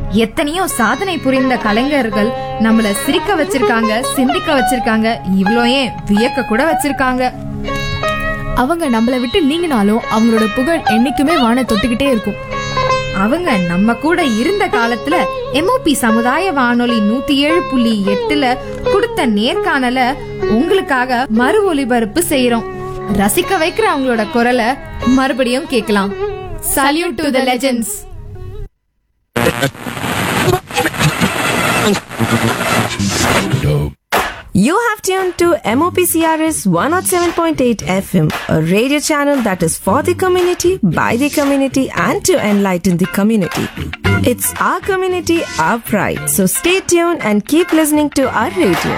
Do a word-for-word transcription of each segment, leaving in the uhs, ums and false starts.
எத்தனையோ சாதனை புரிந்த கலைஞர்கள் நம்மள சிரிக்க வச்சிருக்காங்க, சிந்திக்க வச்சிருக்காங்க, இவ்ளோ ஏன் வியக்க கூட வச்சிருக்காங்க. அவங்க நம்மள விட்டு நீங்கினாலும் அவங்களோட புகழ் என்னைக்குமே வான தொட்டுக்கிட்டே இருக்கும். அவங்க நம்ம கூட இருந்த காலத்துல எம்ஓபி சமுதாய வானொலி நூத்தி ஏழு புள்ளி எட்டுல கொடுத்த நேர்காணல உங்களுக்காக மறு ஒலிபரப்பு செய்யறோம். ரசிக்க வைக்கிற அவங்களோட குரலை மறுபடியும் கேட்கலாம். Salute to the legends. You have tuned to M O P C R S one oh seven point eight F M, a radio channel that is for the community, by the community, and to enlighten the community. It's our community, our pride. So stay tuned and keep listening to our radio.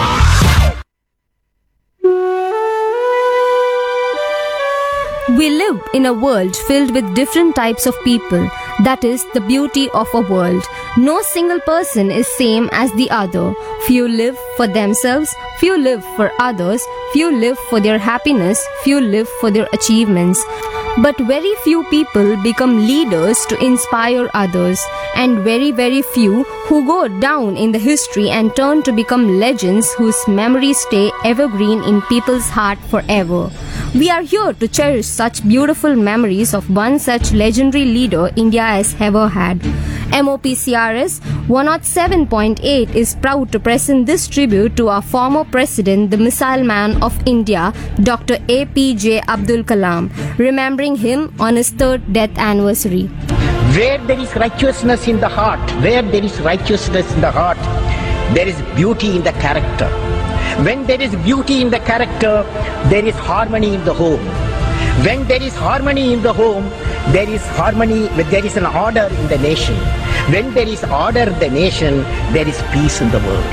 We live in a world filled with different types of people. That is the beauty of a world. No single person is same as the other. Few live for themselves, few live for others, few live for their happiness, few live for their achievements. But very few people become leaders to inspire others, and very very few who go down in the history and turn to become legends whose memories stay evergreen in people's heart forever. We are here to cherish such beautiful memories of one such legendary leader India has ever had. M O P C R S one oh seven point eight is proud to present this tribute to our former president, the Missile Man of India, Doctor A P J Abdul Kalam, remembering him on his third death anniversary. Where there is righteousness in the heart, where there is righteousness in the heart, there is beauty in the character. When there is beauty in the character, there is harmony in the home. When there is harmony in the home, there is harmony, there is an order in the nation. When there is order in the nation, there is peace in the world.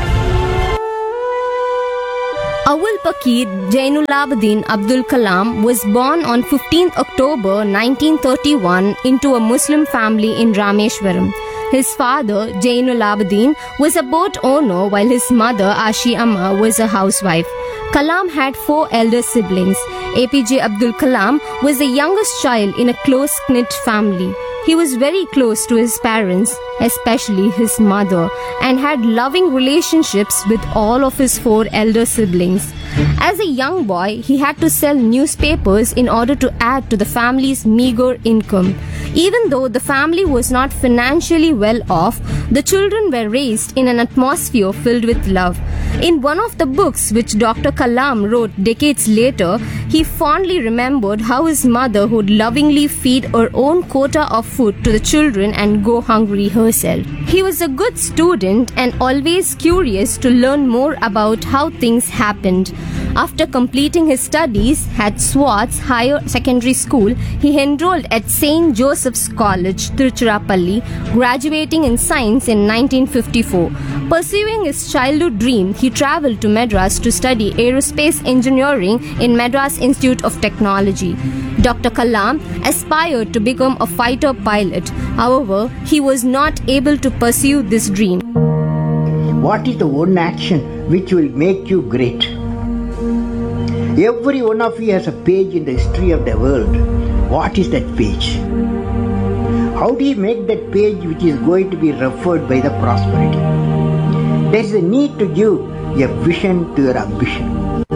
Awul Pakir Jainulabdin Abdul Kalam was born on fifteenth October nineteen thirty-one into a Muslim family in Rameshwaram. His father, Jainulabdin, was a boat owner while his mother, Ashi Amma, was a housewife. Kalam had four elder siblings. A P J Abdul Kalam was the youngest child in a close-knit family. He was very close to his parents, especially his mother, and had loving relationships with all of his four elder siblings. As a young boy, he had to sell newspapers in order to add to the family's meager income. Even though the family was not financially well off, the children were raised in an atmosphere filled with love. In one of the books which Doctor Kalam wrote decades later, he fondly remembered how his mother would lovingly feed her own quota of food to the children and go hungry herself. He was a good student and always curious to learn more about how things happened. After completing his studies at Swartz Higher Secondary School, he enrolled at Saint Joseph's College, Tiruchirappalli, graduating in science in nineteen fifty-four. Pursuing his childhood dream, he travelled to Madras to study aerospace engineering in Madras Institute of Technology. Doctor Kalam aspired to become a fighter pilot. However, he was not able to pursue this dream. What is the one action which will make you great? Every one of you has a page in the history of the world. What is that page? How do you make that page which is going to be referred by the prosperity? There is a need to give a vision to your ambition.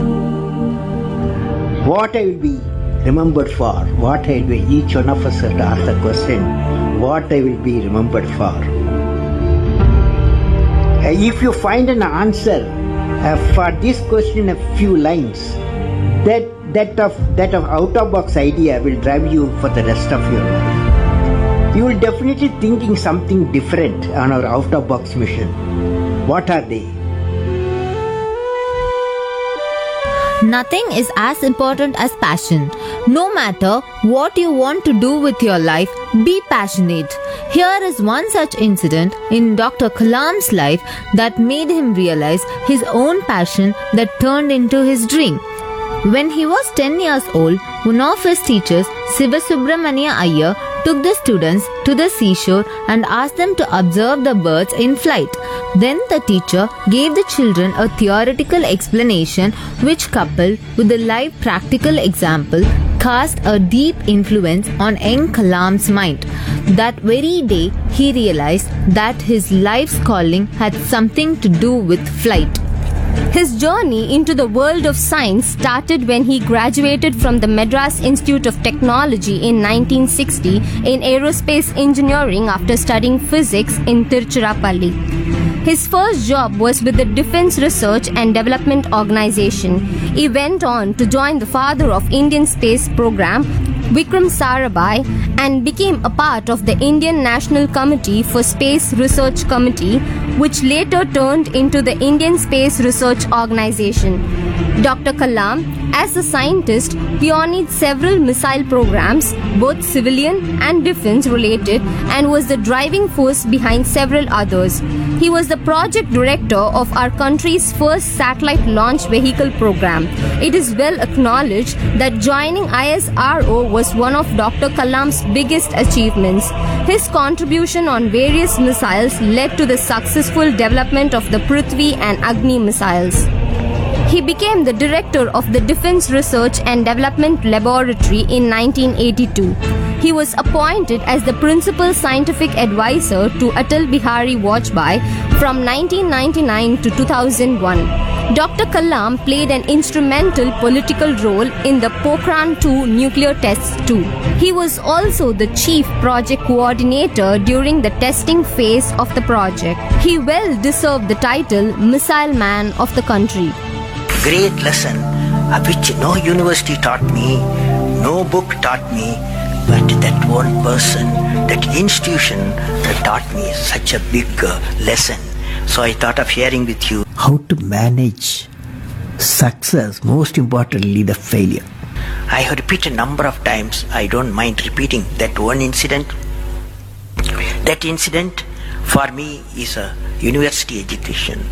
What I will be remembered for, what I will be, each one of us has to ask the question, what I will be remembered for. If you find an answer uh, for this question in a few lines, that that of that of out of box idea will drive you for the rest of your life. You will definitely thinking something different on our out of box mission. What are they? Nothing is as important as passion. No matter what you want to do with your life, be passionate. Here is one such incident in Doctor Kalam's life that made him realize his own passion that turned into his dream. When he was ten years old, one of his teachers, Sivasubramania Iyer, took the students to the seashore and asked them to observe the birds in flight. Then the teacher gave the children a theoretical explanation which, coupled with a live practical example, cast a deep influence on young Kalam's mind. That very day, he realized that his life's calling had something to do with flight. His journey into the world of science started when he graduated from the Madras Institute of Technology in nineteen sixty in aerospace engineering after studying physics in Tiruchirappalli. His first job was with the Defence Research and Development Organization. He went on to join the father of Indian space program, Vikram Sarabhai, and became a part of the Indian National Committee for Space Research Committee, which later turned into the Indian Space Research Organization. Doctor Kalam, as a scientist, pioneered several missile programs, both civilian and defense related, and was the driving force behind several others. He was the project director of our country's first satellite launch vehicle program. It is well acknowledged that joining I S R O was one of Doctor Kalam's biggest achievements. His contribution on various missiles led to the successful development of the Prithvi and Agni missiles. He became the director of the Defence Research and Development Laboratory in nineteen eighty-two. He was appointed as the principal scientific advisor to Atal Bihari Vajpayee from nineteen ninety-nine to two thousand one. Doctor Kalam played an instrumental political role in the Pokhran two nuclear tests too. He was also the chief project coordinator during the testing phase of the project. He well deserved the title Missile Man of the country. Great lesson uh, which no university taught me, no book taught me, but that one person, that institution that taught me such a big uh, lesson. So I thought of sharing with you how to manage success, most importantly the failure. I have repeated a number of times, I don't mind repeating that one incident. That incident for me is a university education.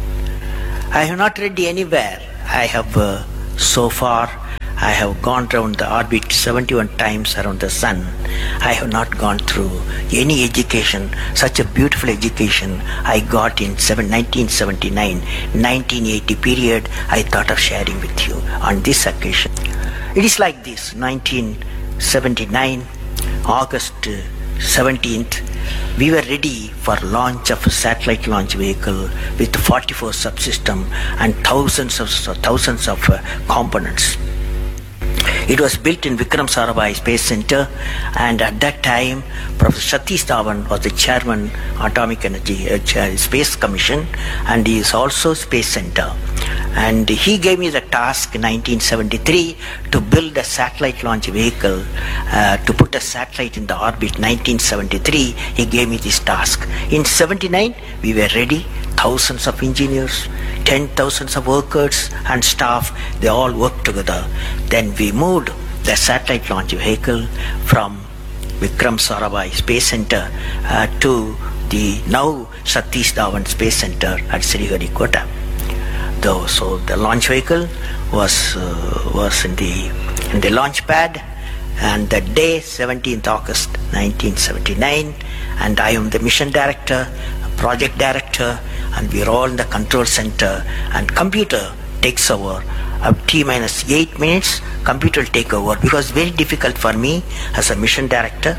I have not read anywhere. I have uh, so far I have gone around the orbit seventy-one times around the sun. I have not gone through any education, such a beautiful education I got in nineteen seventy-nine nineteen eighty period. I thought of sharing with you on this occasion. It is like this: nineteen seventy-nine, August seventeenth, we were ready for launch of a satellite launch vehicle with forty-four subsystems and thousands of thousands of uh, components. It was built in Vikram Sarabhai Space Center, and at that time Professor Satish Dhawan was the chairman Atomic Energy uh, Space Commission, and he is also Space Center. And he gave me the task in nineteen seventy-three to build a satellite launch vehicle, uh, to put a satellite in the orbit. nineteen seventy-three, he gave me this task. In seventy-nine, we were ready. Thousands of engineers, ten thousands of workers and staff, they all worked together. Then we moved the satellite launch vehicle from Vikram Sarabhai Space Center uh, to the now Satish Dhawan Space Center at Sriharikota. Though, so the launch vehicle was uh, was in the in the launch pad, and the day seventeenth August nineteen seventy-nine, and I am the mission director, project director, and we are all in the control center, and computer takes over. At T minus eight minutes, computer will take over, because very difficult for me as a mission director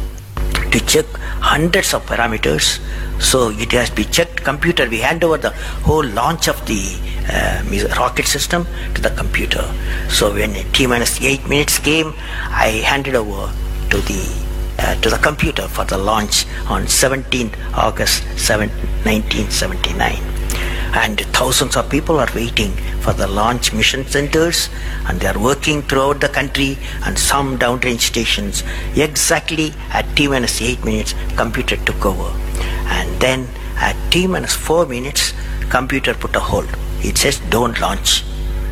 to check hundreds of parameters. So it has to be checked. Computer, we hand over the whole launch of the uh, rocket system to the computer. So when T minus eight minutes came, I handed over to the uh, to the computer for the launch on seventeenth August nineteen seventy-nine. And thousands of people are waiting for the launch mission centers, and they are working throughout the country and some downrange stations. Exactly at T minus eight minutes, computer took over. And then at T minus four minutes, computer put a hold. It says don't launch.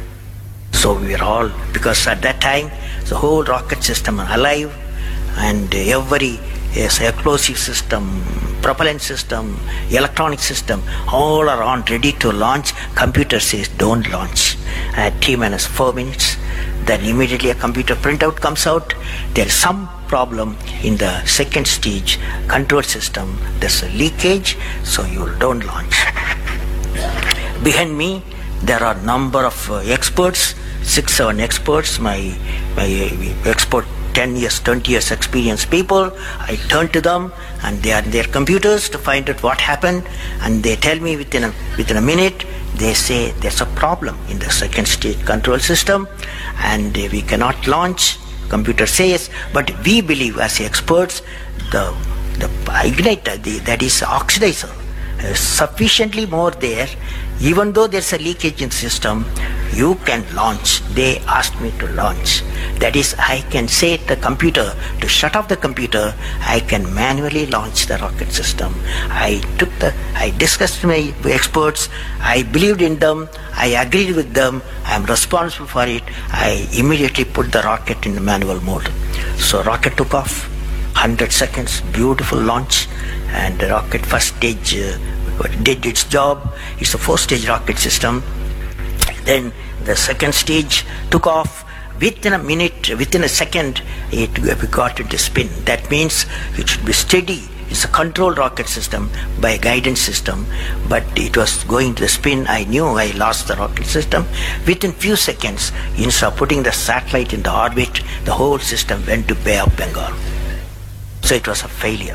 So we were all, because at that time the whole rocket system alive, and every yes, explosive system, propellant system, electronic system, all are on ready to launch. Computer says don't launch. At T minus four minutes, then immediately a computer printout comes out. There is some problem in the second stage control system. There's a leakage, so you don't launch. Behind me, there are number of uh, experts six, seven experts, my, my expert ten years, twenty years experienced people. I turn to them and they are in their computers to find out what happened, and they tell me within a, within a minute, they say there's a problem in the second stage control system and uh, we cannot launch. Computer says, but we believe as experts, the, the igniter, the, that is oxidizer, is sufficiently more there. Even though there's a leakage in the system, you can launch. They asked me to launch. That is, I can say to the computer to shut off the computer. I can manually launch the rocket system. I took the, I discussed with my experts. I believed in them. I agreed with them. I am responsible for it. I immediately put the rocket in the manual mode. So rocket took off. one hundred seconds, beautiful launch, and the rocket first stage uh, did its job. It's a four-stage rocket system. Then the second stage took off. Within a minute, within a second, it got into spin. That means it should be steady. It's a controlled rocket system by a guidance system, but it was going to the spin. I knew I lost the rocket system. Within few seconds, instead of putting the satellite in the orbit, the whole system went to Bay of Bengal. So it was a failure.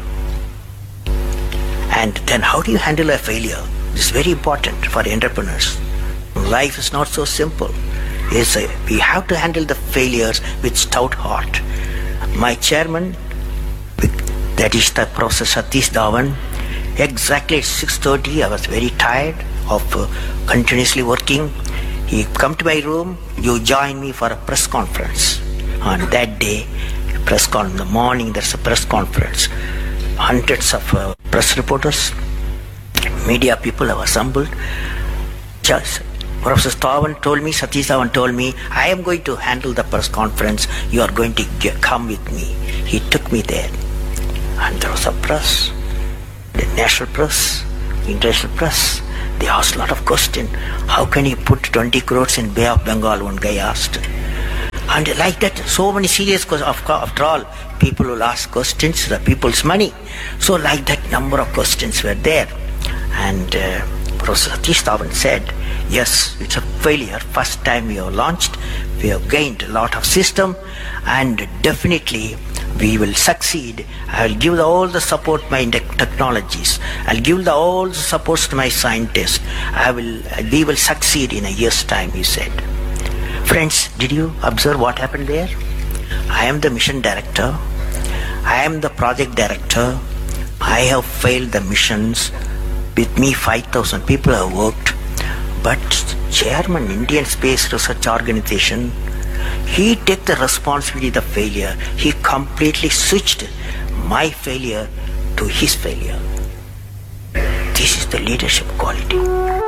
And then how do you handle a failure? This is very important for entrepreneurs. Life is not so simple. It's a, we have to handle the failures with stout heart. My chairman, that is the Professor Satish Dhawan, exactly at six thirty, I was very tired of uh, continuously working. He come to my room, you join me for a press conference. On that day, press con in the morning, there's a press conference. Hundreds of uh, press reporters, media people have assembled. Just Professor Dhawan told me, Satish Dhawan told me, I am going to handle the press conference. You are going to get, come with me. He took me there. And there was a press, the national press, international press. They asked a lot of questions. How can you put twenty crores in Bay of Bengal? One guy asked. And like that, so many serious questions. After all, people will ask questions, the people's money. So like that, number of questions were there. And uh, Professor Satish Dhawan said, yes, it's a failure. First time we have launched, we have gained a lot of system, and definitely we will succeed. I will give the, all the support to my technologies. I'll give the, all the supports to my scientists. I will, we will succeed in a year's time, he said. Friends, did you observe what happened there? I am the mission director. I am the project director. I have failed the missions. With me, five thousand people have worked. But chairman, Indian Space Research Organization, he took the responsibility of the failure. He completely switched my failure to his failure. This is the leadership quality.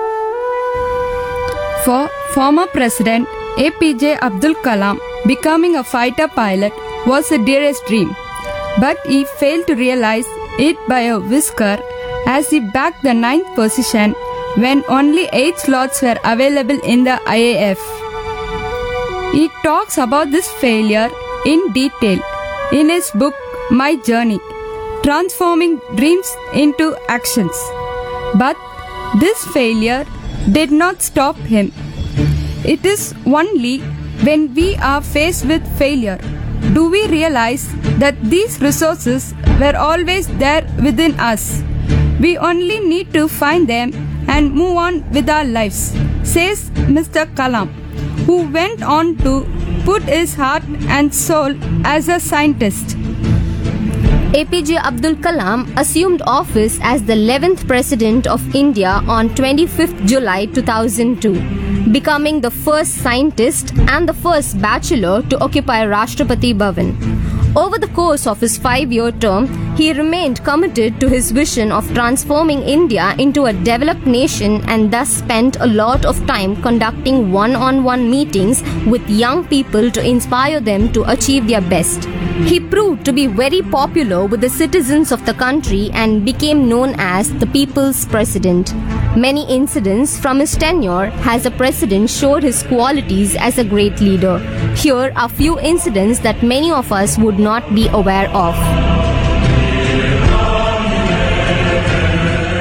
For former President A P J Abdul Kalam, becoming a fighter pilot was a dearest dream. But he failed to realize it by a whisker as he backed the ninth position when only eight slots were available in the I A F. He talks about this failure in detail in his book My Journey, Transforming Dreams into Actions. But this failure did not stop him. It is only when we are faced with failure do we realize that these resources were always there within us. We only need to find them and move on with our lives, says Mister Kalam, who went on to put his heart and soul as a scientist. A P J Abdul Kalam assumed office as the eleventh President of India on twenty-fifth July two thousand two, becoming the first scientist and the first bachelor to occupy Rashtrapati Bhavan. Over the course of his five-year term, he remained committed to his vision of transforming India into a developed nation and thus spent a lot of time conducting one-on-one meetings with young people to inspire them to achieve their best. He proved to be very popular with the citizens of the country and became known as the People's President. Many incidents from his tenure as a president showed his qualities as a great leader. Here are few incidents that many of us would not be aware of.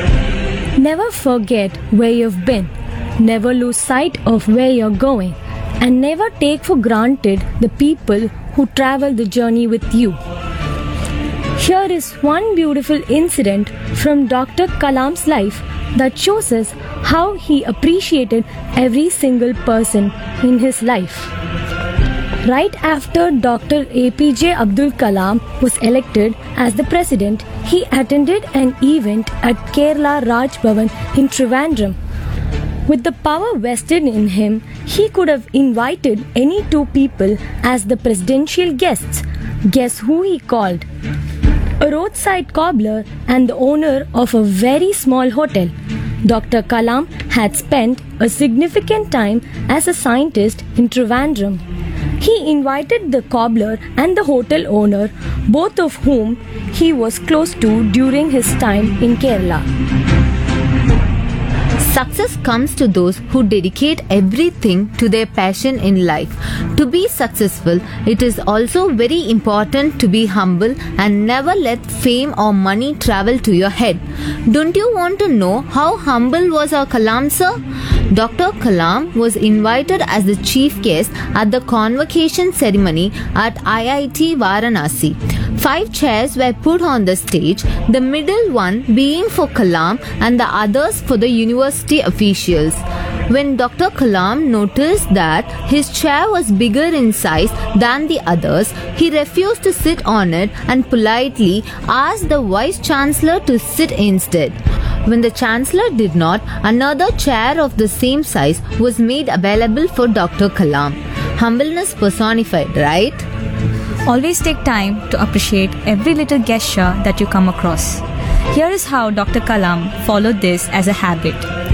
Never forget where you've been. Never lose sight of where you're going. and never take for granted the people who travel the journey with you. Here is one beautiful incident from Doctor Kalam's life that shows us how he appreciated every single person in his life. Right after Doctor A P J Abdul Kalam was elected as the president, he attended an event at Kerala Raj Bhavan in Trivandrum. With the power vested in him, he could have invited any two people as the presidential guests. Guess who he called? A roadside cobbler and the owner of a very small hotel. Doctor Kalam had spent a significant time as a scientist in Trivandrum. He invited the cobbler and the hotel owner, both of whom he was close to during his time in Kerala. Success comes to those who dedicate everything to their passion in life. To be successful, it is also very important to be humble and never let fame or money travel to your head. Don't you want to know how humble was our Kalam sir? Doctor Kalam was invited as the chief guest at the convocation ceremony at I I T Varanasi. Five chairs were put on the stage, the middle one being for Kalam and the others for the university officials. When Doctor Kalam noticed that his chair was bigger in size than the others, he refused to sit on it and politely asked the Vice Chancellor to sit instead. When the Chancellor did not, another chair of the same size was made available for Doctor Kalam. Humbleness personified, right? Always take time to appreciate every little gesture that you come across. Here is how Doctor Kalam followed this as a habit.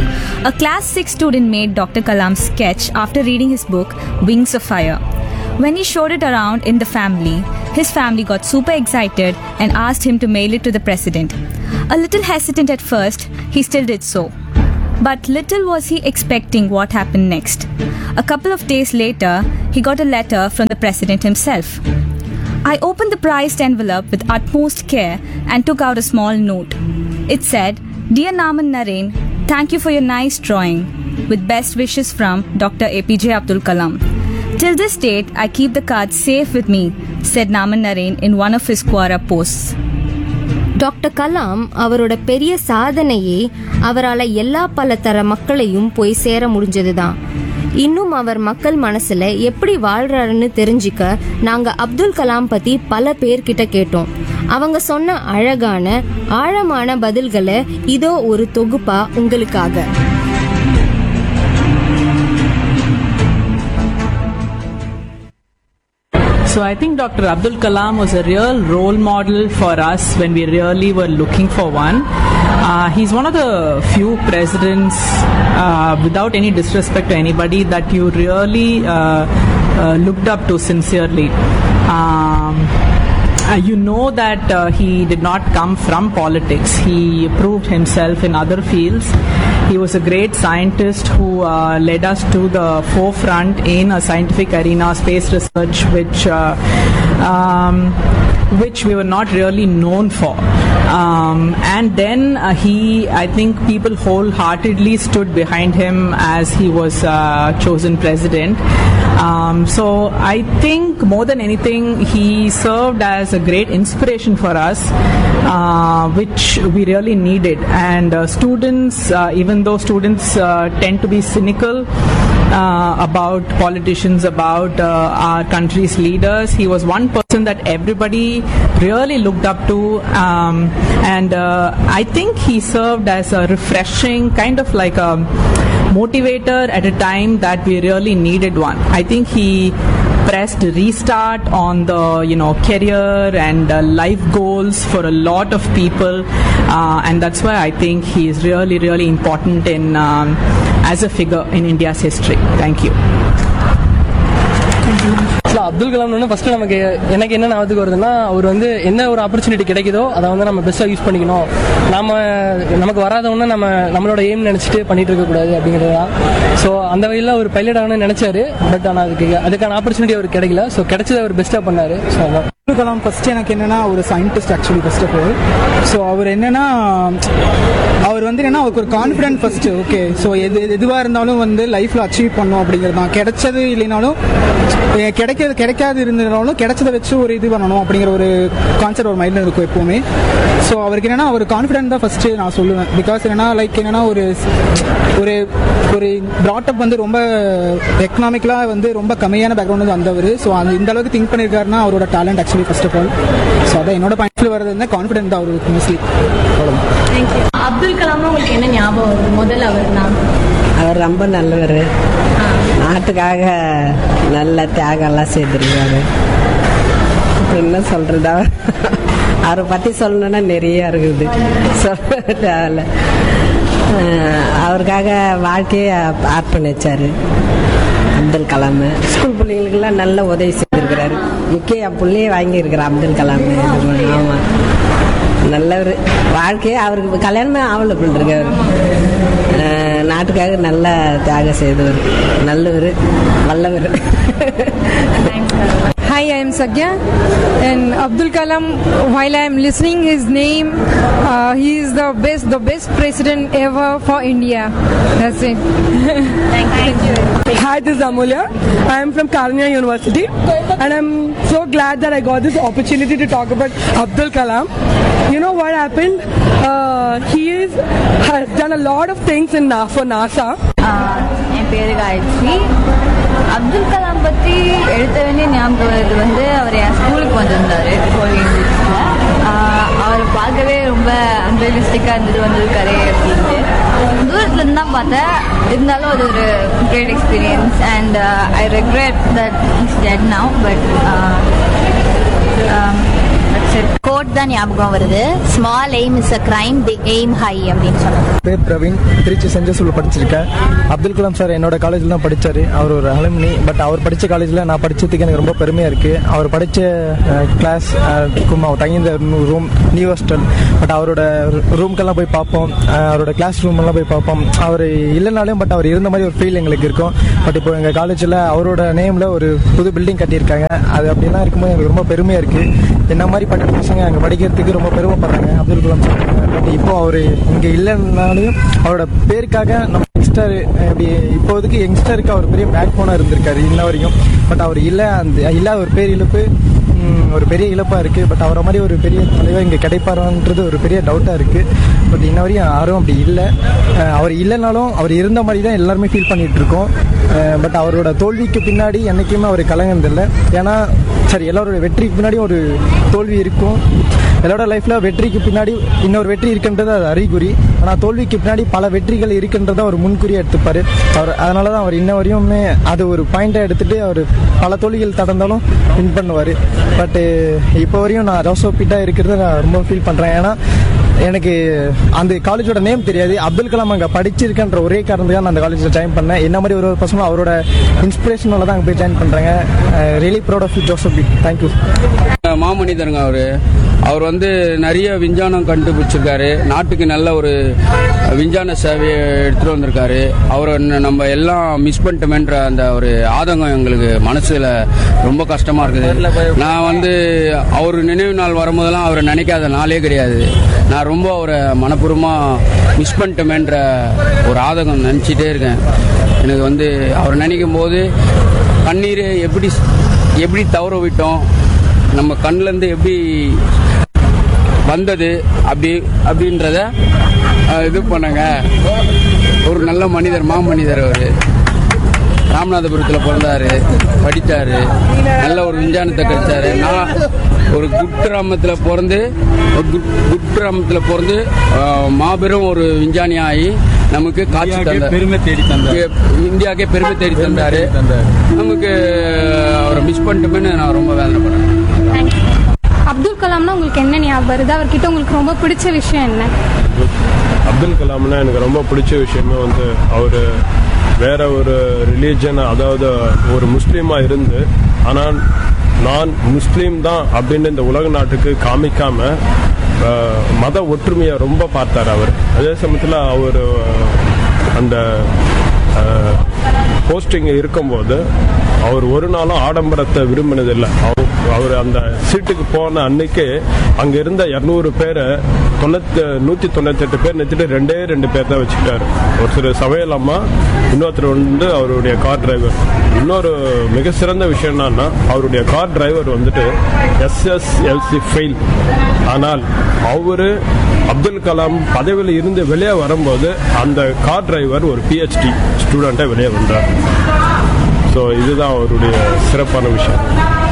A class six student made Doctor Kalam's sketch after reading his book, Wings of Fire. When he showed it around in the family, his family got super excited and asked him to mail it to the president. A little hesitant at first, he still did so. But little was he expecting what happened next. A couple of days later, he got a letter from the president himself. I opened the prized envelope with utmost care and took out a small note. It said, Dear Naman Naren, thank you for your nice drawing. With best wishes from Doctor A P J Abdul Kalam. Till this date, I keep the card safe with me, said Naman Naren in one of his Quora posts. Doctor Kalam அவரோட பெரிய சாதனையே அவரால் எல்லா பல தர மக்களையும் போய் சேர முடிஞ்சதுதான். இன்னும் அவர் மக்கள் மனசுல எப்படி வாழ்றாருன்னு தெரிஞ்சுக்க நாங்க அப்துல் கலாம் பத்தி பல பேர்கிட்ட கேட்டோம். அவங்க சொன்ன அழகான ஆழமான பதில்களை இதோ ஒரு தொகுப்பா உங்களுக்காக. So I think Doctor Abdul Kalam was a real role model for us when we really were looking for one. Uh, he's one of the few presidents, uh, without any disrespect to anybody, that you really uh, uh, looked up to sincerely. Um, Uh, you know that uh, he did not come from politics. He proved himself in other fields. He was a great scientist who uh, led us to the forefront in a scientific arena, space research, which uh, um, which we were not really known for. Um, and then uh, he, I think people wholeheartedly stood behind him as he was uh, chosen president. Um, so I think more than anything, he served as a great inspiration for us, uh, which we really needed. And uh, students, uh, even though students uh, tend to be cynical uh, about politicians, about uh, our country's leaders, he was one person that everybody really looked up to. Um, and uh, I think he served as a refreshing, kind of like a motivator at a time that we really needed one. I think he pressed restart on the, you know, career and uh, life goals for a lot of people, uh, and that's why I think he is really, really important in um, as a figure in India's history. Thank you. Abdul Kalam first நமக்கு எனக்கு என்ன ஞாபகத்துக்கு வருதுன்னா, அவர் வந்து என்ன ஒரு opportunity கிடைக்குதோ அதை வந்து நம்ம பெஸ்ட்டாக யூஸ் பண்ணிக்கணும். நம்ம நமக்கு வராதவொன்னே நம்ம நம்மளோட எய்ம் நினச்சிட்டு பண்ணிட்டு இருக்கக்கூடாது அப்படிங்கிறது தான். ஸோ அந்த வகையில் ஒரு பைலட் ஆகணும்னு நினச்சாரு. பட் ஆனால் அதுக்கு அதுக்கான ஆப்பர்ச்சுனிட்டி அவருக்கு கிடைக்கல. ஸோ கிடைச்சதை அவர் பெஸ்ட்டாக பண்ணார். ஸோ அதான். அப்துல் கலாம் ஃபர்ஸ்ட் எனக்கு என்னன்னா ஒரு scientist actually first of all. So அவர் என்னன்னா அவர் வந்து என்னன்னா அவருக்கு ஒரு கான்ஃபிடென்ட் ஃபர்ஸ்ட். ஓகே, ஸோ எது எதுவாக இருந்தாலும் வந்து லைஃப்ல அச்சீவ் பண்ணும் அப்படிங்கிறது தான். கிடைச்சது இல்லைனாலும் கிடைக்கிறது கிடைக்காது இருந்தாலும் கிடைச்சதை வச்சு ஒரு இது பண்ணணும் அப்படிங்கிற ஒரு கான்செப்ட் ஒரு மைண்டில் இருக்கும் எப்பவுமே. ஸோ அவருக்கு என்னன்னா ஒரு கான்ஃபிடென்ட் தான் ஃபர்ஸ்ட் நான் சொல்லுவேன். பிகாஸ் என்னன்னா லைக் என்னன்னா ஒரு ஒரு ஒரு ப்ராட்டப் வந்து ரொம்ப எக்கனாமிக்கலாக வந்து ரொம்ப கம்மியான பேக்ரவுண்ட் வந்து வந்தவர். ஸோ அந்த இந்த அளவுக்கு திங்க் பண்ணியிருக்காருன்னா அவரோட talent actually first of all. So அதான் என்னோட பாயிண்ட்ல வரது கான்ஃபிடென்ட் தான் அவருக்கு மோஸ்ட்லி. அப்துல் கலாம் உங்களுக்கு என்ன ஞாபகம் வருது? முதல்ல அவர் தான் அவர் ரொம்ப நல்லவர், நாட்டுக்காக நல்ல தியாகம்லாம் செய்திருக்காரு. என்ன சொல்றதா, அவரை பற்றி சொல்லணும்னா நிறைய இருக்குது, சொல்ல தேவையில்ல. அவருக்காக வாழ்க்கையை அர்ப்பணிச்சாரு அப்துல் கலாம். ஸ்கூல் பிள்ளைங்களுக்கெல்லாம் நல்ல உதவி செய்திருக்கிறாரு. முக்கிய பிள்ளையே வாங்கியிருக்கிறார் அப்துல் கலாம். ஆமாம், நல்லவர். வாழ்க்கையே அவருக்கு கல்யாணமே ஆவலை பண்ணிருக்காரு. நாட்டுக்காக நல்ல தியாகம் செய்தவர், நல்லவர், வல்லவர். Hi, I am Sagya, and Abdul Kalam, while I am listening his name, uh, he is the best, the best president ever for India. That's it. Thank you. Hi, this is Amulya. I am from Karunya University, and I'm so glad that I got this opportunity to talk about Abdul Kalam. You know what happened? Uh, he is, has done a lot of things in Na- for NASA. என் பேரு காயத்ரி. அப்துல் கலாம் பற்றி எழுத வேண்டிய ஞாபகம் வருது வந்து அவர் என் ஸ்கூலுக்கு வந்திருந்தார் கோழி இங்கிலீஷில். அவர் பார்க்கவே ரொம்ப அன்ரியலிஸ்டிக்காக இருந்தது வந்திருக்காரு அப்படின்ட்டு தூரத்துலேருந்து தான் பார்த்தேன். இருந்தாலும் அது ஒரு great experience and I regret that is dead now. But code தான் ஞாபகம் வருது. Small aim is a crime, the aim high அப்படின்னு சொன்னாங்க. பேர் பிரவீன், திருச்சி சென்ட் ஜோசப்ல படிச்சிருக்கேன். அப்துல் கலாம் சார் என்னோட காலேஜில் தான் படித்தார். அவர் ஒரு அலுமினி. பட் அவர் படித்த காலேஜில் நான் படித்ததுக்கு எனக்கு ரொம்ப பெருமையாக இருக்குது. அவர் படித்த கிளாஸ் அவர் தங்கியிருந்த ரூம் நியூ ஹாஸ்டல். பட் அவரோட ரூம்க்கெல்லாம் போய் பார்ப்போம், அவரோட கிளாஸ் ரூம் எல்லாம் போய் பார்ப்போம். அவர் இல்லைனாலும் பட் அவர் இருந்த மாதிரி ஒரு ஃபீல் எங்களுக்கு இருக்கும். பட் இப்போ எங்கள் காலேஜில் அவரோட நேமில் ஒரு புது பில்டிங் கட்டியிருக்காங்க. அது அப்படிலாம் இருக்கும்போது எனக்கு ரொம்ப பெருமையாக இருக்குது. என்ன மாதிரி படிக்கிற பசங்க அங்கே படிக்கிறதுக்கு ரொம்ப பெருமைப்படுறாங்க அப்துல் கலாம் சார். பட் இப்போ அவர் இங்கே இல்லைனாலையும் அவரோட பேருக்காக நம்ம யங்ஸ்டர் இப்படி இப்போதைக்கு யங்ஸ்டருக்கு அவர் பெரிய பேக் போனாக இருந்திருக்காரு இன்ன வரைக்கும். பட் அவர் இல்லை, அந்த இல்லாத ஒரு பேர் இழப்பு ஒரு பெரிய இழப்பாக இருக்குது. பட் அவரை மாதிரி ஒரு பெரிய தலைவர் இங்கே கிடைப்பாரான்றது ஒரு பெரிய டவுட்டாக இருக்குது. பட் இன்ன வரையும் யாரும் அப்படி இல்லை. அவர் இல்லைனாலும் அவர் இருந்த மாதிரி தான் எல்லாருமே ஃபீல் பண்ணிகிட்டு இருக்கோம். பட் அவரோட தோல்விக்கு பின்னாடி என்றைக்குமே அவர் கலங்கினதில்லை. ஏன்னா சரி, எல்லாரோட வெற்றிக்கு பின்னாடி ஒரு தோல்வி இருக்கும். எல்லாரோட லைஃப்பில் வெற்றிக்கு பின்னாடி இன்னொரு வெற்றி இருக்குன்றது அது அறிகுறி. ஆனால் தோல்விக்கு பின்னாடி பல வெற்றிகள் இருக்குன்றதை அவர் முன்கூறியாக எடுத்துப்பார் அவர். அதனால தான் அவர் இன்ன வரையுமே அது ஒரு பாயிண்ட்டாக எடுத்துகிட்டு அவர் பல தோல்விகள் தடந்தாலும் வின் பண்ணுவார். பட்டு இப்போ வரையும் நான் ரோசோப்பிட்டாக இருக்கிறத நான் ரொம்ப ஃபீல் பண்ணுறேன். ஏன்னா எனக்கு அந்த காலேஜோட நேம் தெரியாது. அப்துல் கலாம் அங்கே படிச்சிருக்கன்ற ஒரே காரணத்துக்காக நான் அந்த காலேஜில் ஜாயின் பண்ணேன். என்ன மாதிரி ஒரு ஒரு பர்சனும் அவரோட இன்ஸ்பிரேஷனால தான் அங்கே போய் ஜாயின் பண்ணுறாங்க. Really proud of you Joseph. Thank you. மாமனிதருங்க அவர் அவர் வந்து நிறைய விஞ்ஞானம் கண்டுபிடிச்சிருக்காரு. நாட்டுக்கு நல்ல ஒரு விஞ்ஞான சேவையை எடுத்துகிட்டு வந்திருக்காரு. அவரை நம்ம எல்லாம் மிஸ் பண்ணிட்டோமேன்ற அந்த ஒரு ஆதங்கம் எங்களுக்கு மனசில் ரொம்ப கஷ்டமாக இருக்குது. நான் வந்து அவர் நினைவு நாள் வரும்போதெல்லாம் அவரை நினைக்காத நாளே கிடையாது. நான் ரொம்ப அவரை மனப்பூர்வமாக மிஸ் பண்ணிட்டோமேன்ற ஒரு ஆதங்கம் நினச்சிட்டே இருக்கேன். எனக்கு வந்து அவரை நினைக்கும் போது கண்ணீர் எப்படி எப்படி தவற விட்டோம், நம்ம கண்ணிலேருந்து எப்படி வந்தது அப்படி அப்படின்றத இது பண்ணாங்க. ஒரு நல்ல மனிதர், மாமனிதர். அவர் ராமநாதபுரத்தில் பிறந்தாரு, படித்தார், நல்ல ஒரு விஞ்ஞானத்தை கிடைச்சாரு. நான் ஒரு குக்கிராமத்தில் பிறந்து குக்கிராமத்தில் பிறந்து மாபெரும் ஒரு விஞ்ஞானி ஆகி நமக்கு காட்சி தந்த பெருமை தேடி தந்தார். இந்தியாவுக்கே பெருமை தேடி தந்தார். நமக்கு அவரை மிஸ் பண்ணிட்டோமேன்னு நான் ரொம்ப வேதனைப்படுறேன். அப்துல் கலாம்னா உங்களுக்கு என்ன ஞாபகம் வருது? அவர்கிட்ட உங்களுக்கு ரொம்ப பிடிச்ச விஷயம் என்ன? அப்துல் கலாம்னா எனக்கு ரொம்ப பிடிச்ச விஷயமே வந்து அவர் வேற ஒரு ரிலீஜன், அதாவது ஒரு முஸ்லீமா இருந்து ஆனால் நான் முஸ்லீம் தான் அப்படின்னு இந்த உலக நாட்டுக்கு காமிக்காம மத ஒற்றுமையை ரொம்ப பார்த்தார் அவர். அதே சமயத்தில் அவர் அந்த போஸ்டிங் இருக்கும்போது அவர் ஒரு நாளும் ஆடம்பரத்தை விரும்பினதில்லை. அவர் அவர் அந்த சீட்டுக்கு போன அன்னைக்கு அங்கே இருந்த இரநூறு பேரை தொண்ணூத்தி நூற்றி தொண்ணூற்றி எட்டு பேர் நிறுத்திட்டு ரெண்டே ரெண்டு பேர் தான் வச்சுக்கிட்டாரு. ஒருத்தர் சமையல் அம்மா, இன்னொருத்தர் வந்து அவருடைய கார் டிரைவர். இன்னொரு மிக சிறந்த விஷயம் என்னன்னா, அவருடைய கார் டிரைவர் வந்துட்டு எஸ்எஸ்எல்சி ஃபெயில். ஆனால் அவரு அப்துல் கலாம் பதவியில் இருந்து வெளியே வரும்போது அந்த கார் டிரைவர் ஒரு பிஹெச்டி ஸ்டூடெண்ட்டை வெளியே வந்தார். ஸோ இதுதான் அவருடைய சிறப்பான விஷயம்.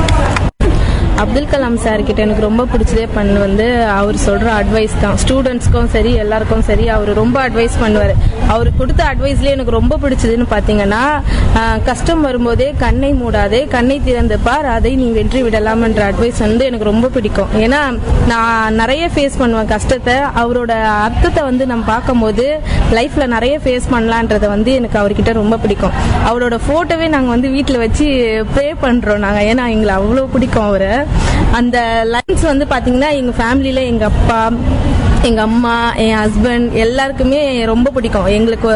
அப்துல் கலாம் சார் கிட்ட எனக்கு ரொம்ப பிடிச்சதே பண்ணு வந்து அவர் சொல்ற அட்வைஸ் தான். ஸ்டூடெண்ட்ஸ்க்கும் சரி எல்லாருக்கும் சரி அவர் ரொம்ப அட்வைஸ் பண்ணுவார். அவர் கொடுத்த அட்வைஸ்லேயே எனக்கு ரொம்ப பிடிச்சதுன்னு பார்த்தீங்கன்னா, கஷ்டம் வரும்போதே கண்ணை மூடாதே, கண்ணை திறந்து பார், அதை நீ வெற்றி விடலாம்ன்ற அட்வைஸ் வந்து எனக்கு ரொம்ப பிடிக்கும். ஏன்னா நான் நிறைய ஃபேஸ் பண்ணுவேன் கஷ்டத்தை. அவரோட அர்த்தத்தை வந்து நம்ம பார்க்கும்போது லைஃப்ல நிறைய ஃபேஸ் பண்ணலான்றத வந்து எனக்கு அவர்கிட்ட ரொம்ப பிடிக்கும். அவரோட போட்டோவே நாங்கள் வந்து வீட்டில் வச்சு ப்ரே பண்றோம் நாங்கள். ஏன்னா எங்களை அவ்வளோ பிடிக்கும் அவரை. அந்த லைன்ஸ் வந்து பாத்தீங்கன்னா எங்க ஃபேமிலியில எங்க அப்பா, எங்க அம்மா, என் ஹஸ்பண்ட் எல்லாருக்குமே ரொம்ப பிடிக்கும். எங்களுக்கு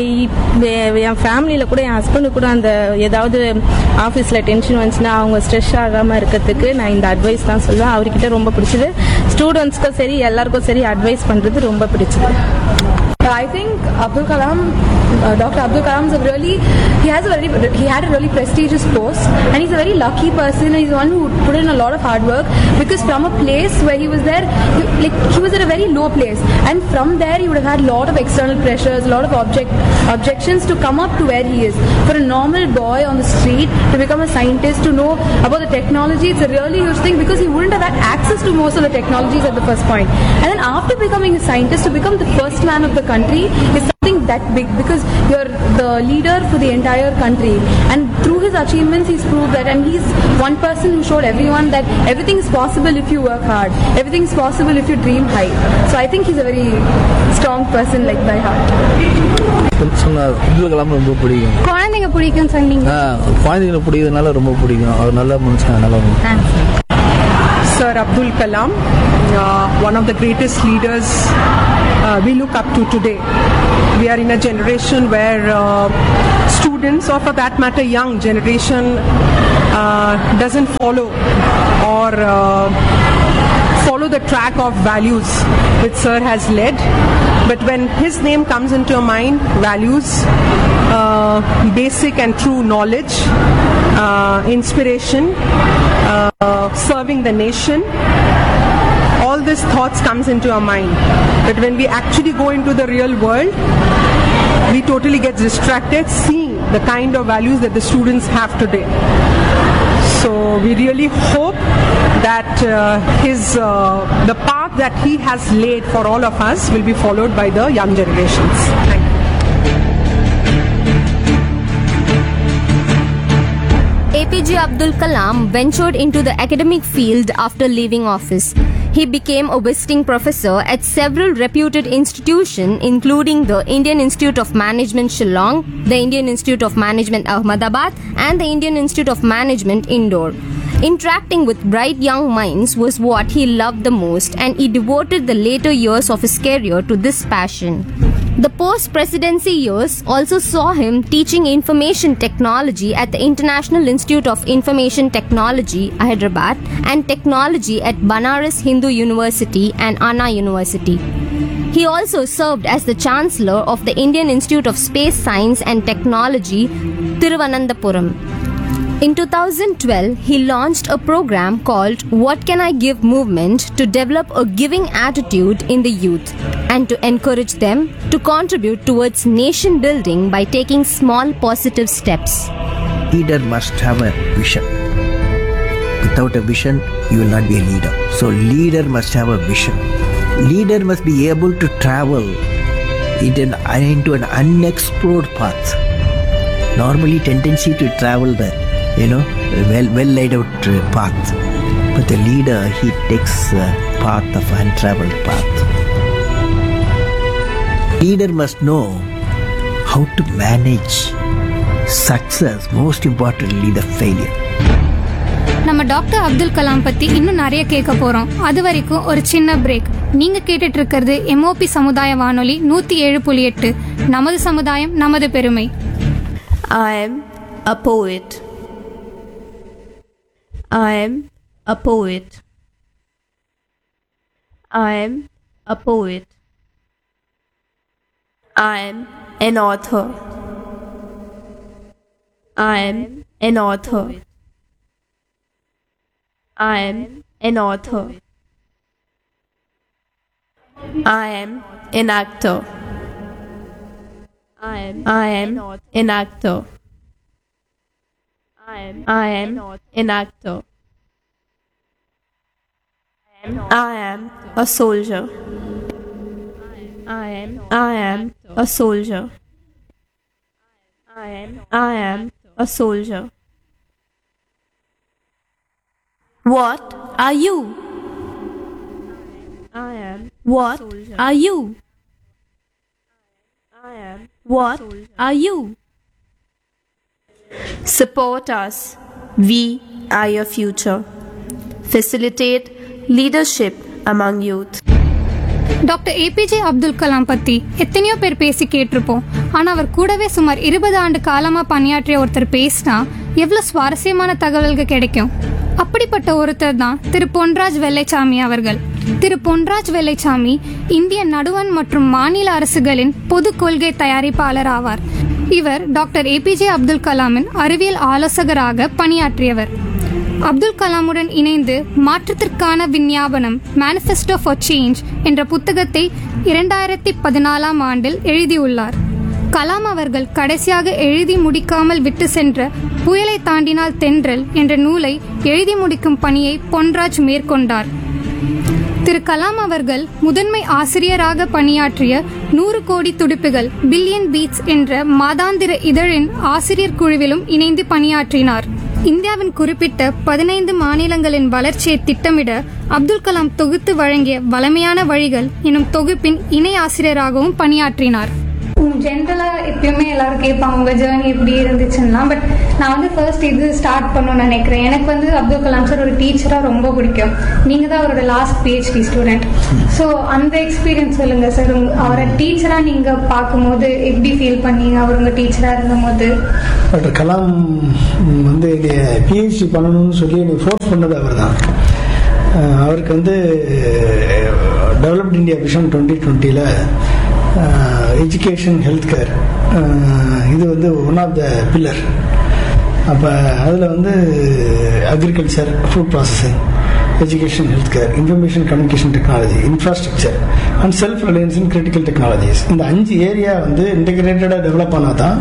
என் ஃபேமிலியில கூட என் ஹஸ்பண்டுக்கு கூட அந்த ஏதாவது ஆஃபீஸ்ல டென்ஷன் வந்துச்சுன்னா அவங்க ஸ்ட்ரெஸ் ஆகாம இருக்கிறதுக்கு நான் இந்த அட்வைஸ் தான் சொல்லுவேன். அவர்கிட்ட ரொம்ப பிடிச்சது. ஸ்டூடெண்ட்ஸ்க்கும் சரி எல்லாருக்கும் சரி அட்வைஸ் பண்றது ரொம்ப பிடிச்சது. I think Abdul Kalam, uh, Doctor Abdul Kalam is a really, he has a very, he had a really prestigious post, and he's a very lucky person. And he's one who put in a lot of hard work, because from a place where he was there, he, like he was at a very low place, and from there he would have had a lot of external pressures, a lot of object objections to come up to where he is. For a normal boy on the street to become a scientist, to know about the technology, it's a really huge thing, because he wouldn't have had access to most of the technologies at the first point. And then after becoming a scientist, to become the first man of the country is something that big, because you're the leader for the entire country, and through his achievements he's proved that. And he's one person who showed everyone that everything is possible if you work hard, everything is possible if you dream high. So I think he's a very strong person, like by heart. Abdul Kalam ரொம்ப பிடிக்கும். குழந்தைங்க பிடிக்கும் சொன்னீங்க. குழந்தைங்க பிடிக்கிறதுனால ரொம்ப பிடிக்கும். அவர் நல்ல மனுஷன், நல்ல Sir Abdul Kalam, uh, one of the greatest leaders uh, we look up to today. We are in a generation where uh, students, or for that matter young generation, uh, doesn't follow or uh, follow the track of values which Sir has led. But when his name comes into your mind, values, uh, basic and true knowledge, uh, inspiration, uh, serving the nation, all these thoughts comes into our mind. But when we actually go into the real world, we totally get distracted seeing the kind of values that the students have today. So we really hope that uh, his uh, the path that he has laid for all of us will be followed by the young generations. Thank you. A P J Abdul Kalam ventured into the academic field after leaving office. He became a visiting professor at several reputed institutions, including the Indian Institute of Management Shillong, the Indian Institute of Management Ahmedabad, and the Indian Institute of Management Indore. Interacting with bright young minds was what he loved the most, and he devoted the later years of his career to this passion. The post-presidency years also saw him teaching information technology at the International Institute of Information Technology, Hyderabad, and technology at Banaras Hindu University and Anna University. He also served as the Chancellor of the Indian Institute of Space Science and Technology, Thiruvananthapuram. In two thousand twelve, he launched a program called What Can I Give Movement to develop a giving attitude in the youth and to encourage them to contribute towards nation building by taking small positive steps. Leader must have a vision. Without a vision, you will not be a leader. So leader must have a vision. Leader must be able to travel into an unexplored path. Normally tendency to travel the you know, well well laid out uh, path. But the leader, he takes the path of untraveled path. Leader must know how to manage success, most importantly the failure. நம்ம doctor Abdul Kalam பத்தி இன்னும் நிறைய கேட்க போறோம். அது வரைக்கும் ஒரு சின்ன பிரேக். நீங்க கேட்டுட்டு இருக்கிறது எம்ஓபி சமுதாய வானொலி நூத்தி ஏழு புள்ளி எட்டு. நமது சமுதாயம் நமது பெருமை. I am a poet. I am a poet. I am a poet. I am an author. I am an author. I am an author. I am an actor. I am I am an actor. I am I am an actor. I am a soldier. I am I am a soldier. I am I am a soldier. What are you? I am What are you? I am What are you? Support us. We are your future. Facilitate leadership among youth. Doctor APJ Abdul Kalam பத்தி எத்தனையோ பேர் பேசி கேட்டிருப்போம். ஆனா அவர் கூடவே சுமார் இருபது ஆண்டு காலமா பணியாற்றிய ஒருத்தர் பேசினா எவ்வளவு சுவாரஸ்யமான தகவல்கள் கிடைக்கும். அப்படிப்பட்ட ஒருத்தர் தான் திரு பொன்ராஜ் வெள்ளைச்சாமி அவர்கள். திரு பொன்ராஜ் வெள்ளைச்சாமி இந்திய நடுவண் மற்றும் மாநில அரசுகளின் பொது கொள்கை தயாரிப்பாளர் ஆவார். இவர் டாக்டர் ஏபிஜே அப்துல் கலாமின் அறிவியல் ஆலோசகராக பணியாற்றியவர். அப்துல் கலாமுடன் இணைந்து மாற்றத்திற்கான விஞ்ஞாபனம் மேனிஃபெஸ்டோ ஃபார் சேஞ்ச் என்ற புத்தகத்தை இரண்டாயிரத்தி பதினாலாம் ஆண்டில் எழுதியுள்ளார். கலாம் அவர்கள் கடைசியாக எழுதி முடிக்காமல் விட்டு சென்ற புயலை தாண்டினால் தென்றல் என்ற நூலை எழுதி முடிக்கும் பணியை பொன்ராஜ் மேற்கொண்டார். திரு கலாம் அவர்கள் முதன்மை ஆசிரியராக பணியாற்றிய நூறு கோடி துடிப்புகள் பில்லியன் பீட்ஸ் என்ற மாதாந்திர இதழின் ஆசிரியர் குழுவிலும் இணைந்து பணியாற்றினார். இந்தியாவின் குறிப்பிட்ட பதினைந்து மாநிலங்களின் வளர்ச்சியை திட்டமிட அப்துல் கலாம் தொகுத்து வழங்கிய வளமையான வழிகள் எனும் தொகுப்பின் இணை ஆசிரியராகவும் பணியாற்றினார். ஜென்ரலாக எப்பயுமே எல்லாரும் கேட்பாங்க உங்கள் ஜேர்னி எப்படி இருந்துச்சுன்னா, பட் நான் வந்து ஃபர்ஸ்ட் இது ஸ்டார்ட் பண்ணணும்னு நினைக்கிறேன். எனக்கு வந்து அப்துல் கலாம் சார் ஒரு டீச்சராக ரொம்ப பிடிக்கும். நீங்கள் தான் அவரோட லாஸ்ட் பிஹெச்டி ஸ்டூடெண்ட். ஸோ அந்த எக்ஸ்பீரியன்ஸ் சொல்லுங்கள் சார். அவரை டீச்சராக நீங்கள் பார்க்கும்போது எப்படி ஃபீல் பண்ணீங்க அவர் உங்கள் டீச்சராக இருந்தபோது? டாக்டர் கலாம் வந்து என்னை பிஹெச்டி பண்ணணும்னு சொல்லி என்னை ஃபோர்ஸ் பண்ணது அவர் தான். அவருக்கு வந்து டெவலப்ட் இந்தியா விஷன் டுவெண்ட்டி டுவெண்ட்டியில் எஜுகேஷன் ஹெல்த் கேர் இது வந்து ஒன் ஆஃப் த பில்லர். அப்போ அதில் வந்து agriculture, food processing, education health care, information communication technology, infrastructure and self reliance in critical technologies, இந்த அஞ்சு ஏரியா வந்து இன்டகிரேட்டடாக டெவலப் ஆனால் தான்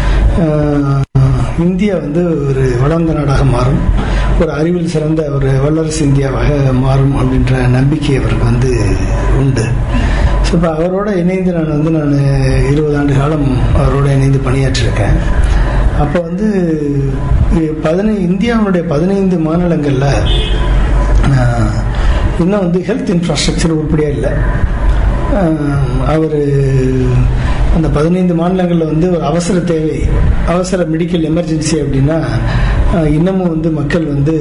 இந்தியா வந்து ஒரு வளர்ந்த நாடாக மாறும், ஒரு அறிவியல் சிறந்த ஒரு வல்லரசு இந்தியாவாக மாறும் அப்படின்ற நம்பிக்கை அவருக்கு வந்து உண்டு. ஸோ இப்போ அவரோட இணைந்து நான் வந்து நான் இருபது ஆண்டு காலம் அவரோட இணைந்து பணியாற்றிருக்கேன். அப்போ வந்து பதினை இந்தியாவுடைய பதினைந்து மாநிலங்களில் இன்னும் வந்து ஹெல்த் இன்ஃப்ராஸ்ட்ரக்சர் உருப்படியாக இல்லை. அவர் அந்த பதினைந்து மாநிலங்களில் வந்து ஒரு அவசர தேவை, அவசர மெடிக்கல் எமர்ஜென்சி அப்படின்னா இன்னமும் வந்து மக்கள் வந்து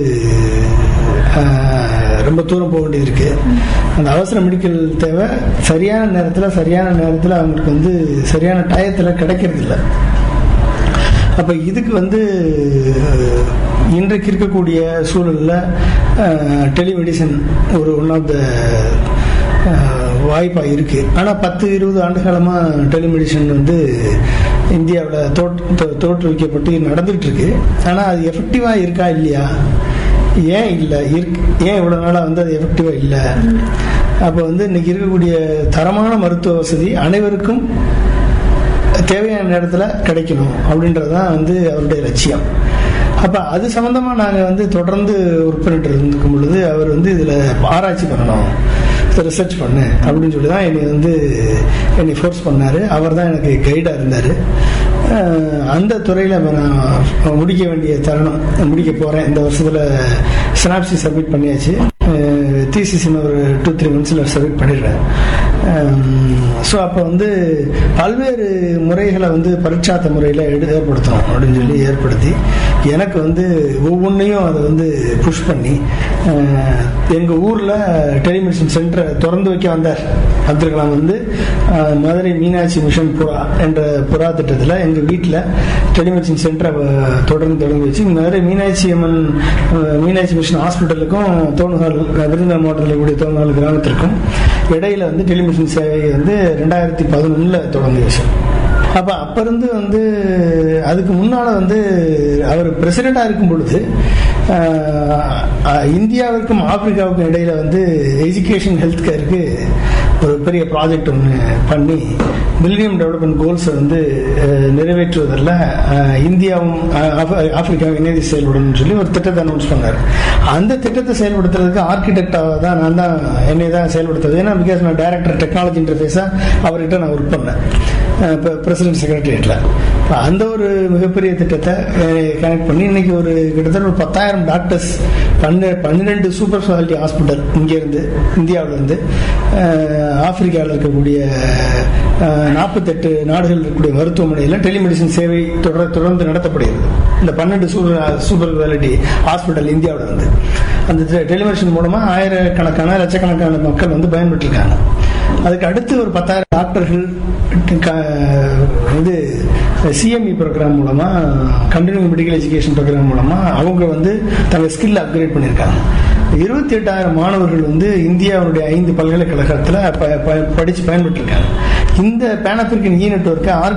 ரொம்ப தூரம் போக வேண்டியது இருக்கு. அந்த அவசர மெடிக்கல் தேவை சரியான நேரத்தில் சரியான நேரத்தில் அவங்களுக்கு வந்து சரியான டயத்தில் கிடைக்கிறது இல்லை. அப்போ இதுக்கு வந்து இன்றைக்கு இருக்கக்கூடிய சூழலில் டெலிமெடிசன் ஒரு ஒன் ஆஃப் த வாய்ப்பாக இருக்குது. ஆனால் பத்து இருபது ஆண்டு காலமாக டெலிமெடிசன் வந்து இந்தியாவில் தோற்று தோற்றுவிக்கப்பட்டு நடந்துகிட்டு இருக்கு. ஆனால் அது எஃபெக்டிவாக இருக்கா இல்லையா, ஏன் இல்லை இருக்கு, ஏன் இவ்வளோ நாளாக வந்து அது எஃபெக்டிவாக இல்லை? அப்போ வந்து இன்னைக்கு இருக்கக்கூடிய தரமான மருத்துவ வசதி அனைவருக்கும் தேவையான நேரத்தில் கிடைக்கணும் அப்படின்றது தான் வந்து அவருடைய லட்சியம். அப்போ அது சம்மந்தமாக நாங்கள் வந்து தொடர்ந்து ஒர்க் பண்ணிட்டு இருந்துக்கும் பொழுது அவர் வந்து இதில் ஆராய்ச்சி பண்ணணும், ரிசர்ச் பண்ணு அப்படின்னு சொல்லி தான் என்னை வந்து என்னை ஃபோர்ஸ் பண்ணார். அவர் தான் எனக்கு கைடாக இருந்தார். அந்த துறையில் நான் முடிக்க வேண்டிய தருணம் முடிக்க போகிறேன். இந்த வருஷத்தில் சினாப்சி சப்மிட் பண்ணியாச்சு. தீசிஸ் இன்னும் ஒரு டூ த்ரீ மந்த்ஸில் சப்மிட் பண்ணிடுறேன். ஸோ அப்போ வந்து பல்வேறு முறைகளை வந்து பரீட்சாத்த முறையில் எடு ஏற்படுத்தணும் அப்படின்னு சொல்லி ஏற்படுத்தி எனக்கு வந்து ஒவ்வொன்றையும் அதை வந்து புஷ் பண்ணி எங்கள் ஊரில் டெலிமெடிசின் சென்டரை திறந்து வைக்க வந்தார் அப்துல் கலாம் வந்து. மதுரை மீனாட்சி மிஷன் புறா என்ற புறா திட்டத்தில் எங்கள் வீட்டில் டெலிமெடிசின் சென்டரை தொடர்ந்து தொடங்கி வச்சு மதுரை மீனாட்சி அம்மன் மீனாட்சி மிஷன் ஹாஸ்பிட்டலுக்கும் தோணுகால் விருதுநகர் மாவட்டத்தில் கூடிய தோணுகால் கிராமத்திற்கும் இடையில வந்து டெலிமெடிசின் சேவையை வந்து ரெண்டாயிரத்தி பதினொன்னுல தொடங்கி வச்சோம். அப்போ அப்போ இருந்து வந்து அதுக்கு முன்னால் வந்து அவர் பிரசிடெண்டாக இருக்கும் பொழுது இந்தியாவிற்கும் ஆப்பிரிக்காவுக்கும் இடையில வந்து எஜுகேஷன் ஹெல்த் கேருக்கு ஒரு பெரிய ப்ராஜெக்ட் ஒன்று பண்ணி மில்லினியம் டெவலப்மெண்ட் கோல்ஸை வந்து நிறைவேற்றுவதில் இந்தியாவும் ஆப்பிரிக்காவும் இணைந்து செயல்படணும்னு சொல்லி ஒரு திட்டத்தை அனௌன்ஸ் பண்ணார். அந்த திட்டத்தை செயல்படுத்துறதுக்கு ஆர்கிடெக்டாக தான் நான் தான் என்னை தான் செயல்படுத்துறது. ஏன்னா பிகாஸ் நான் டைரக்டர் டெக்னாலஜி இன்டர்ஃபேஸாக அவர்கிட்ட நான் ஒர்க் பண்ணேன் இப்போ பிரசிடென்ட் செக்ரட்டரியேட்டில். அந்த ஒரு மிகப்பெரிய திட்டத்தை கனெக்ட் பண்ணி இன்னைக்கு ஒரு கிட்டத்தட்ட ஒரு பத்தாயிரம் டாக்டர்ஸ் பன்ன பன்னிரெண்டு சூப்பர் ஸ்பெஷாலிட்டி ஹாஸ்பிட்டல் இங்கேருந்து இந்தியாவிலேருந்து ஆப்பிரிக்காவில் இருக்கக்கூடிய நாற்பத்தெட்டு நாடுகளில் இருக்கக்கூடிய மருத்துவமனையில் டெலிமெடிசின் சேவை தொடர் தொடர்ந்து நடத்தப்படுகிறது. இந்த பன்னெண்டு சூப்பர் சூப்பர் ஸ்பெஷாலிட்டி ஹாஸ்பிட்டல் இந்தியாவில் இருந்து அந்த டெலிமெடிசின் மூலமாக ஆயிரக்கணக்கான லட்சக்கணக்கான மக்கள் வந்து பயன்பெற்றிருக்காங்க. அதுக்கு அடுத்து ஒரு பத்தாயிரம் டாக்டர்கள் இது சிஎம்இ ப்ரோக்ராம் மூலமா கண்டினியூங் மெடிக்கல் எஜுகேஷன் ப்ரோக்ராம் மூலமா அவங்க வந்து தங்கள் ஸ்கில் அப்கிரேட் பண்ணியிருக்காங்க. இருபத்தி எட்டாயிரம் மாணவர்கள் வந்து இந்தியாவுடைய ஐந்து பல்கலைக்கழகத்தில் படிச்சு பயன்பெற்றிருக்காங்க. இந்த பேன் ஆப்பிரிக்கன் இ நெட்வொர்க்கை